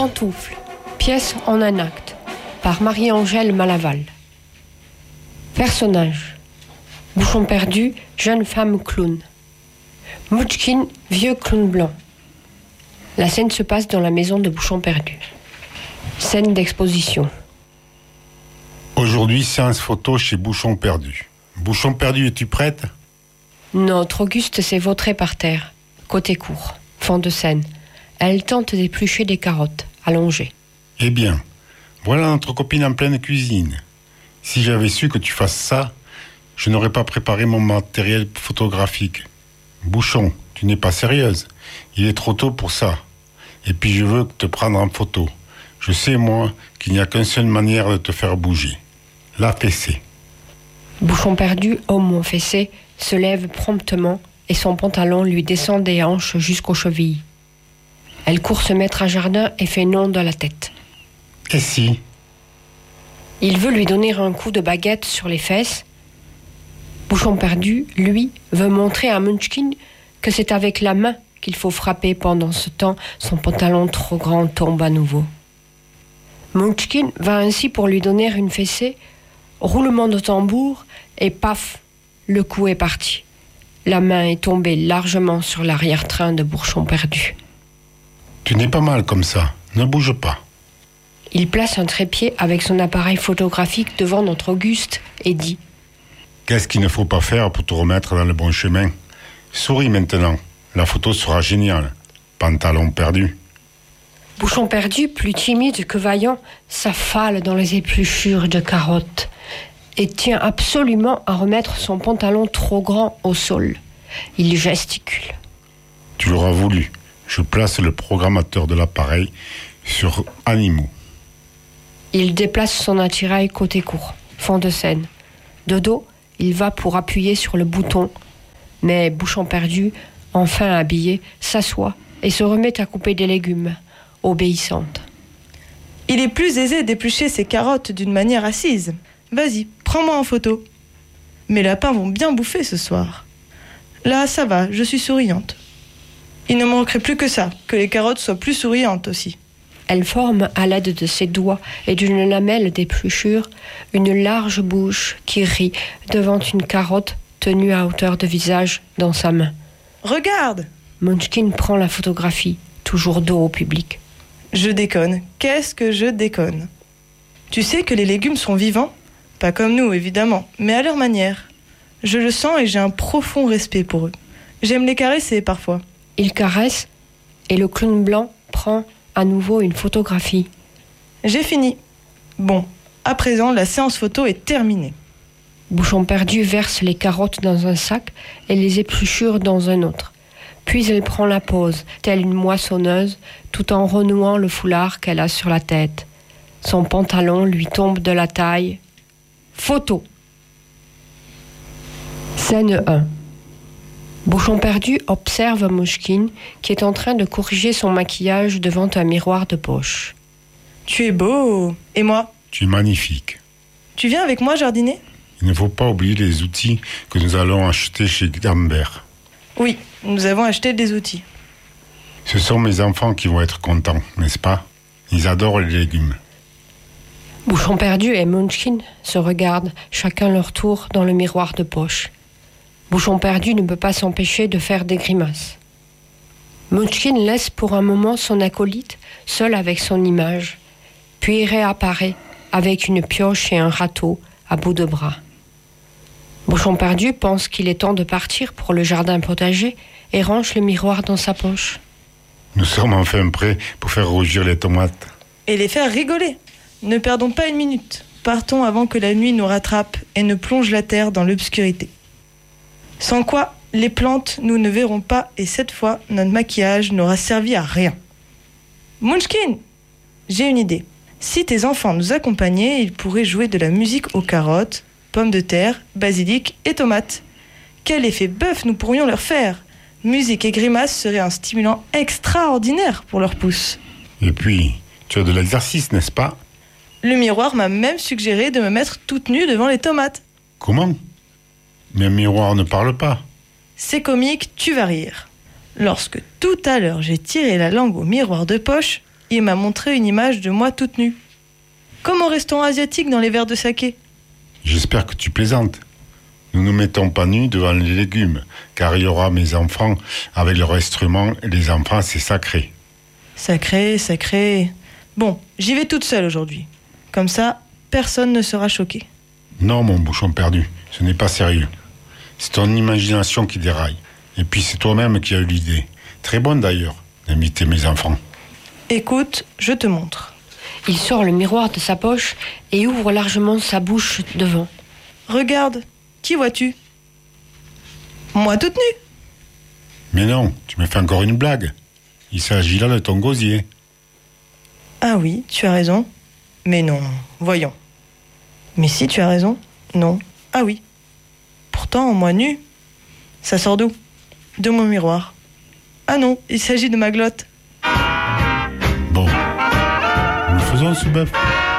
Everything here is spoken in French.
Pantoufle, pièce en un acte, par Marie-Angèle Malaval. Personnages. Bouchon perdu, jeune femme clown. Mouchkine, vieux clown blanc. La scène se passe dans la maison de Bouchon perdu. Scène d'exposition. Aujourd'hui, séance photo chez Bouchon perdu. Bouchon perdu, es-tu prête ? Notre Auguste s'est vautrée par terre, côté court, fond de scène. Elle tente d'éplucher des carottes, allongées. Eh bien, voilà notre copine en pleine cuisine. Si j'avais su que tu fasses ça, je n'aurais pas préparé mon matériel photographique. Bouchon, tu n'es pas sérieuse. Il est trop tôt pour ça. Et puis je veux te prendre en photo. Je sais, moi, qu'il n'y a qu'une seule manière de te faire bouger. La fessée. Bouchon perdu, homme fessé, se lève promptement et son pantalon lui descend des hanches jusqu'aux chevilles. Elle court se mettre à jardin et fait non de la tête. Et si ? Il veut lui donner un coup de baguette sur les fesses. Bouchon perdu, lui, veut montrer à Munchkin que c'est avec la main qu'il faut frapper. Pendant ce temps, son pantalon trop grand tombe à nouveau. Munchkin va ainsi pour lui donner une fessée, roulement de tambour, et paf, le coup est parti. La main est tombée largement sur l'arrière-train de Bouchon perdu. Tu n'es pas mal comme ça, ne bouge pas. Il place un trépied avec son appareil photographique devant notre Auguste et dit: Qu'est-ce qu'il ne faut pas faire pour te remettre dans le bon chemin ? Souris maintenant, la photo sera géniale. Pantalon perdu. Bouchon perdu, plus timide que vaillant, s'affale dans les épluchures de carottes et tient absolument à remettre son pantalon trop grand au sol. Il gesticule. Tu l'auras voulu. Je place le programmateur de l'appareil sur animaux. Il déplace son attirail côté court, fond de scène. De dos, il va pour appuyer sur le bouton, mais Bouchon perdu, enfin habillé, s'assoit et se remet à couper des légumes, obéissante. Il est plus aisé d'éplucher ces carottes d'une manière assise. Vas-y, prends-moi en photo. Mes lapins vont bien bouffer ce soir. Là, ça va, je suis souriante. Il ne manquerait plus que ça, que les carottes soient plus souriantes aussi. Elle forme, à l'aide de ses doigts et d'une lamelle d'épluchure, une large bouche qui rit devant une carotte tenue à hauteur de visage dans sa main. Regarde! Munchkin prend la photographie, toujours dos au public. Je déconne. Qu'est-ce que je déconne? Tu sais que les légumes sont vivants? Pas comme nous, évidemment, mais à leur manière. Je le sens et j'ai un profond respect pour eux. J'aime les caresser parfois. Il caresse et le clown blanc prend à nouveau une photographie. J'ai fini. Bon, à présent, la séance photo est terminée. Bouchon perdu verse les carottes dans un sac et les épluchures dans un autre. Puis elle prend la pose, telle une moissonneuse, tout en renouant le foulard qu'elle a sur la tête. Son pantalon lui tombe de la taille. Photo. Scène 1. Bouchon perdu observe Mouchkine qui est en train de corriger son maquillage devant un miroir de poche. Tu es beau. Et moi? Tu es magnifique. Tu viens avec moi jardiner? Il ne faut pas oublier les outils que nous allons acheter chez Gambert. Oui, nous avons acheté des outils. Ce sont mes enfants qui vont être contents, n'est-ce pas? Ils adorent les légumes. Bouchon perdu et Munchkin se regardent, chacun leur tour, dans le miroir de poche. Bouchon perdu ne peut pas s'empêcher de faire des grimaces. Munchkin laisse pour un moment son acolyte seul avec son image, puis réapparaît avec une pioche et un râteau à bout de bras. Bouchon perdu pense qu'il est temps de partir pour le jardin potager et range le miroir dans sa poche. Nous sommes enfin prêts pour faire rougir les tomates. Et les faire rigoler. Ne perdons pas une minute. Partons avant que la nuit nous rattrape et ne plonge la terre dans l'obscurité. Sans quoi, les plantes, nous ne verrons pas et cette fois, notre maquillage n'aura servi à rien. Munchkin, j'ai une idée. Si tes enfants nous accompagnaient, ils pourraient jouer de la musique aux carottes, pommes de terre, basilic et tomates. Quel effet bœuf nous pourrions leur faire! Musique et grimaces seraient un stimulant extraordinaire pour leurs pouces. Et puis, tu as de l'exercice, n'est-ce pas? Le miroir m'a même suggéré de me mettre toute nue devant les tomates. Comment? Mais un miroir ne parle pas. C'est comique, tu vas rire. Lorsque tout à l'heure j'ai tiré la langue au miroir de poche, Il m'a montré une image de moi toute nue. Comme au restaurant asiatique dans les verres de saké. J'espère que tu plaisantes. Nous ne nous mettons pas nus devant les légumes, car il y aura mes enfants avec leurs instruments, et les enfants, c'est sacré. Sacré, sacré. Bon, j'y vais toute seule aujourd'hui. Comme ça, personne ne sera choqué. Non, mon bouchon perdu, ce n'est pas sérieux. C'est ton imagination qui déraille. Et puis c'est toi-même qui as eu l'idée, très bonne d'ailleurs, d'inviter mes enfants. Écoute, je te montre. Il sort le miroir de sa poche et ouvre largement sa bouche devant. Regarde, qui vois-tu? Moi toute nue. Mais non, tu me fais encore une blague. Il s'agit là de ton gosier. Ah oui, tu as raison. Mais non, voyons. Mais si, tu as raison. Non. Ah oui. Pourtant, moi nue. Ça sort d'où? De mon miroir. Ah non, il s'agit de ma glotte. Bon, nous faisons ce bœuf.